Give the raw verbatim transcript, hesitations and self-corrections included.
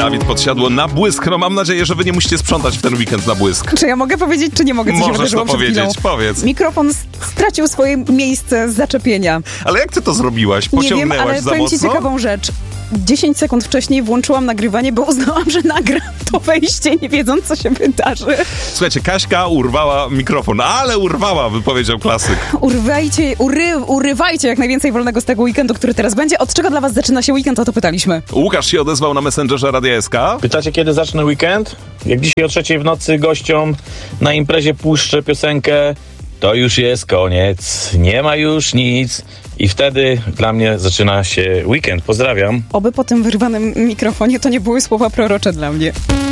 Dawid Podsiadło na błysk. No mam nadzieję, że wy nie musicie sprzątać w ten weekend na błysk. Czy ja mogę powiedzieć, czy nie mogę? Co się Możesz wydarzyło to przed chwilą? powiedzieć, powiedz. Mikrofon stracił swoje miejsce zaczepienia. Ale jak ty to zrobiłaś? Nie wiem, Pociągnęłaś ale za powiem ci mocno? ciekawą rzecz. dziesięć sekund wcześniej włączyłam nagrywanie, bo uznałam, że nagram to wejście, nie wiedząc, co się wydarzy. Słuchajcie, Kaśka urwała mikrofon, ale urwała, wypowiedział klasyk. Urwajcie, ury, urywajcie jak najwięcej wolnego z tego weekendu, który teraz będzie. Od czego dla was zaczyna się weekend, o to pytaliśmy. Łukasz się odezwał na Messengerze Radia S K. Pytacie, kiedy zacznę weekend? Jak dzisiaj o trzeciej w nocy gościom na imprezie puszczę piosenkę, to już jest koniec, nie ma już nic i wtedy dla mnie zaczyna się weekend. Pozdrawiam. Oby po tym wyrwanym mikrofonie to nie były słowa prorocze dla mnie.